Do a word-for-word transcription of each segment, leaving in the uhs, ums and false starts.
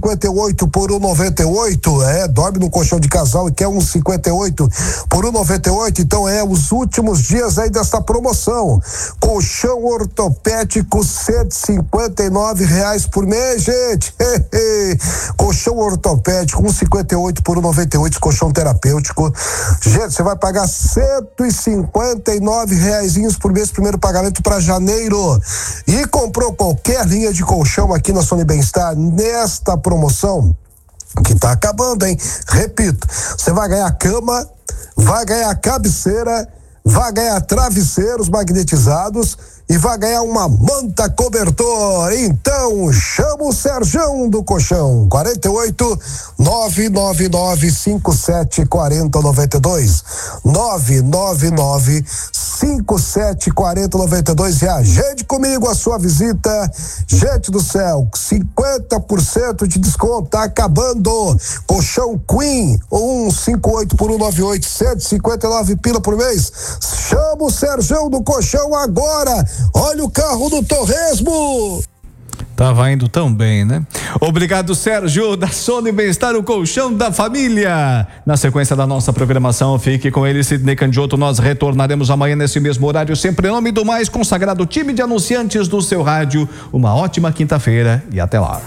cinquenta e oito por um e noventa e oito, é, dorme no colchão de casal e quer um cinquenta e oito por um e noventa e oito, então é os últimos dias aí desta promoção. Colchão ortopédico cento e cinquenta e nove reais por mês, gente. Colchão ortopédico um cinquenta e oito por um noventa e oito, colchão terapêutico. Gente, você vai pagar cento e cinquenta e nove reaisinhos por mês, primeiro pagamento para janeiro. E comprou qualquer linha de colchão aqui na Sony Bem-Estar nesta promoção que tá acabando, hein? Repito, você vai ganhar cama, vai ganhar cabeceira, vai ganhar travesseiros magnetizados e vai ganhar uma manta cobertor. Então, chama o Serjão do Colchão, quarenta e oito, nove nove nove, cinco sete quatro zero nove dois, nove nove nove, cinco sete quatro zero nove dois, e agende comigo a sua visita. Gente do céu, cinquenta por cento de desconto, tá acabando. Colchão Queen, um cinquenta e oito por um noventa e oito, cento e cinquenta e nove pila por mês. Chama o Serjão do Colchão agora. Olha o carro do Torresmo. Tava indo tão bem, né? Obrigado, Sérgio, da Sony Bem-Estar, o colchão da família. Na sequência da nossa programação, fique com ele, Sidney Candioto. Nós retornaremos amanhã nesse mesmo horário, sempre em nome do mais consagrado time de anunciantes do seu rádio. Uma ótima quinta-feira e até lá.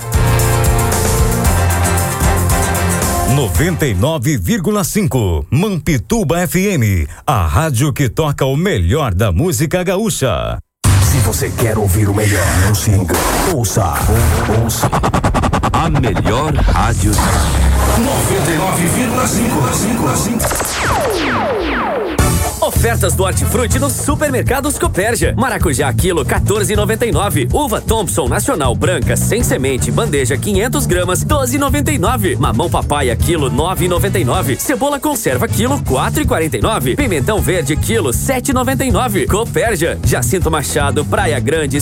noventa e nove vírgula cinco Mampituba F M, a rádio que toca o melhor da música gaúcha. Se você quer ouvir o melhor, não se engane. Ouça, ouça a melhor rádio. noventa e nove vírgula cinco. Ofertas do Hortifruti nos supermercados Copérgia. Maracujá quilo quatorze e noventa e nove. Uva Thompson Nacional branca sem semente bandeja quinhentos gramas doze e noventa e nove. Mamão papaya quilo nove e noventa e nove. Cebola conserva quilo quatro e quarenta e nove. Pimentão verde quilo sete e noventa e nove. Copérgia, Jacinto Machado, Praia Grande,